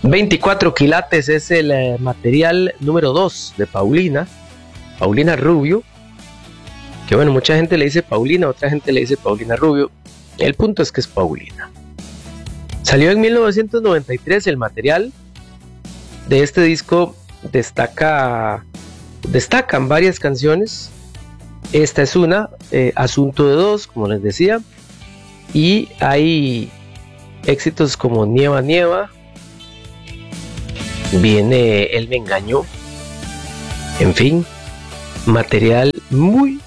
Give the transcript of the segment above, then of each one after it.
24 quilates es el material número 2 de Paulina Rubio, que bueno, mucha gente le dice Paulina, otra gente le dice Paulina Rubio, el punto es que es Paulina. Salió en 1993 el material. De este disco destacan varias canciones. Esta es una, Asunto de Dos, como les decía, y hay éxitos como Nieva Nieva, viene Él me engañó, en fin, material muy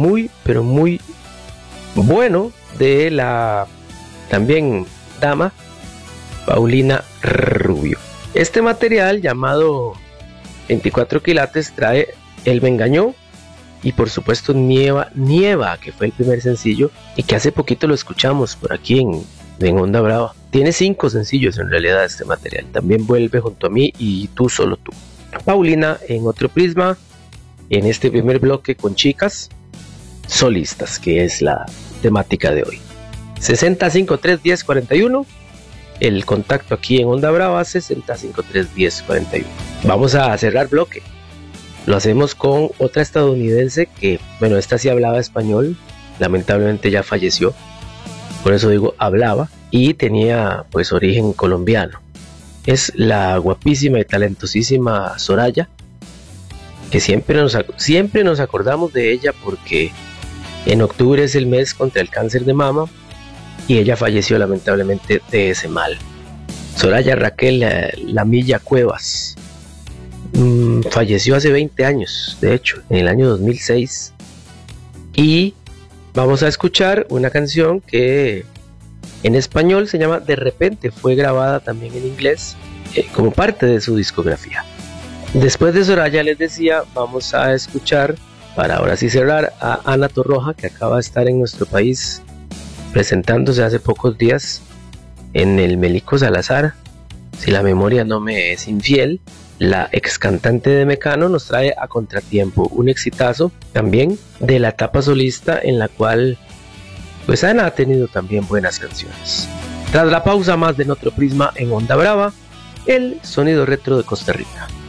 bueno de la también dama Paulina Rubio. Este material llamado 24 quilates trae Él me engañó y por supuesto Nieva Nieva, que fue el primer sencillo y que hace poquito lo escuchamos por aquí en Onda Brava. Tiene 5 sencillos en realidad este material. También Vuelve junto a mí y Tú solo tú. Paulina en otro prisma, en este primer bloque con chicas solistas, que es la temática de hoy. 60531041, el contacto aquí en Onda Brava, 60531041. Vamos a cerrar bloque. Lo hacemos con otra estadounidense que, bueno, esta sí hablaba español, lamentablemente ya falleció, por eso digo hablaba, y tenía pues origen colombiano. Es la guapísima y talentosísima Soraya, que siempre nos acordamos de ella porque en octubre es el mes contra el cáncer de mama y ella falleció lamentablemente de ese mal. Soraya Raquel Lamilla Cuevas falleció hace 20 años, de hecho, en el año 2006, y vamos a escuchar una canción que en español se llama De repente, fue grabada también en inglés como parte de su discografía. Después de Soraya, les decía, vamos a escuchar, para ahora sí cerrar, a Ana Torroja, que acaba de estar en nuestro país presentándose hace pocos días en el Melico Salazar. Si la memoria no me es infiel, la ex cantante de Mecano nos trae A Contratiempo, un exitazo también de la etapa solista en la cual pues Ana ha tenido también buenas canciones. Tras la pausa, más de En Otro Prisma en Onda Brava, el sonido retro de Costa Rica.